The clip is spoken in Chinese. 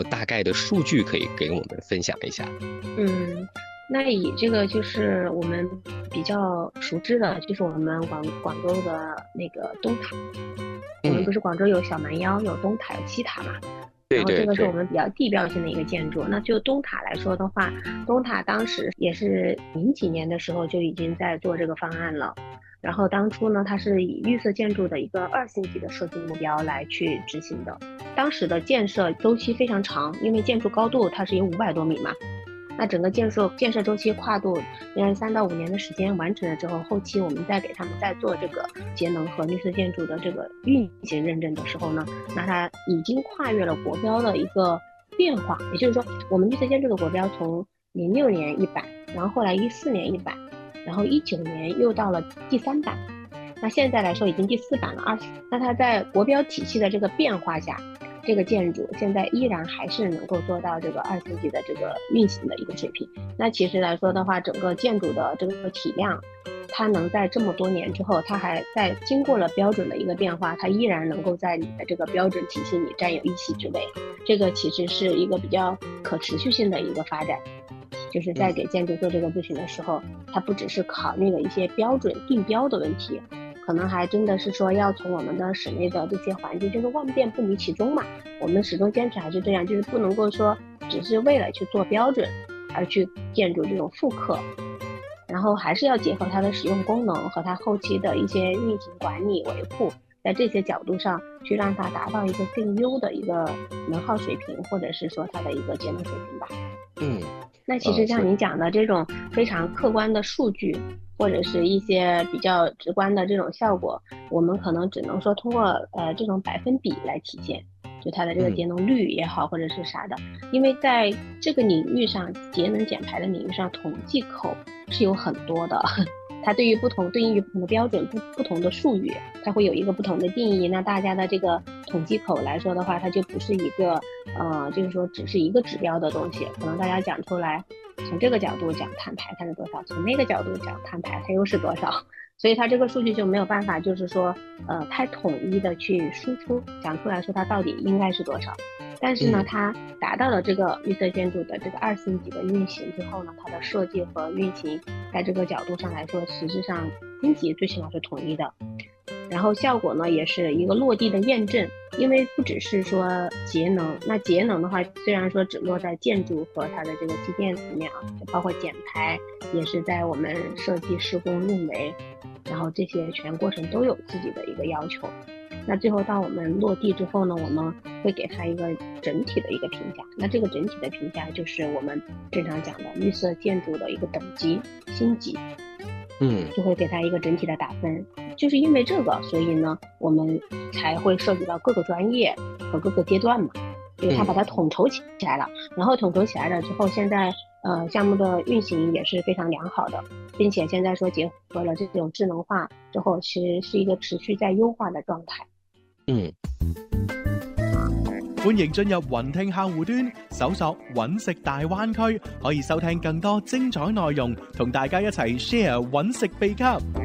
大概的数据可以给我们分享一下？ 那以这个就是我们比较熟知的，就是我们广州的那个东塔。我们不是广州有小蛮腰、有东塔、有西塔嘛？然后这个是我们比较地标性的一个建筑。那就东塔来说的话，东塔当时也是00几年的时候就已经在做这个方案了。然后当初呢，它是以绿色建筑的一个2星级的设计目标来去执行的。当时的建设周期非常长，因为建筑高度它是有500多米嘛。那整个建设周期跨度应该3到5年的时间完成了之后，后期我们再给他们再做这个节能和绿色建筑的这个运行认证的时候呢，那它已经跨越了国标的一个变化。也就是说，我们绿色建筑的国标从06年1版，然后后来14年1版，然后19年又到了第3版，那现在来说已经第4版了。那它在国标体系的这个变化下，这个建筑现在依然还是能够做到这个2星级的这个运行的一个水平。那其实来说的话，整个建筑的这个体量，它能在这么多年之后，它还在经过了标准的一个变化，它依然能够在你的这个标准体系里占有一席之位。这个其实是一个比较可持续性的一个发展。就是在给建筑做这个咨询的时候，它不只是考虑了一些标准定标的问题，可能还真的是说要从我们的室内的这些环境，就是万变不离其宗嘛。我们始终坚持还是这样，就是不能够说只是为了去做标准而去建筑这种复刻，然后还是要结合它的使用功能和它后期的一些运行管理维护，在这些角度上去让它达到一个更优的一个能耗水平，或者是说它的一个节能水平吧。那其实像你讲的这种非常客观的数据，或者是一些比较直观的这种效果，我们可能只能说通过这种百分比来体现，就它的这个节能率也好，或者是啥的。因为在这个领域上，节能减排的领域上，统计口是有很多的。它对应于不同的标准，不同的术语，它会有一个不同的定义。那大家的这个统计口来说的话，它就不是一个就是说只是一个指标的东西。可能大家讲出来，从这个角度讲碳排它是多少，从那个角度讲碳排它又是多少，所以它这个数据就没有办法就是说太统一的去输出讲出来说它到底应该是多少。但是呢，它达到了这个绿色建筑的这个2星级的运行之后呢，它的设计和运行在这个角度上来说，实质上星级最起码是统一的。然后效果呢，也是一个落地的验证。因为不只是说节能，那节能的话，虽然说只落在建筑和它的这个机电层面啊，包括减排也是在我们设计施工运维，然后这些全过程都有自己的一个要求。那最后到我们落地之后呢，我们会给它一个整体的一个评价。那这个整体的评价就是我们正常讲的绿色建筑的一个等级星级，就会给它一个整体的打分。就是因为这个，所以呢，我们才会涉及到各个专业和各个阶段嘛，就是它把它统筹起来了。然后统筹起来了之后，现在项目的运行也是非常良好的，并且现在说结合了这种智能化之後，其實是一個持續在優化嘅狀態。 歡迎進入雲聽客戶端，搜索揾食大灣區，可以收聽更多精彩內容，同大家一齊 share 揾食秘笈。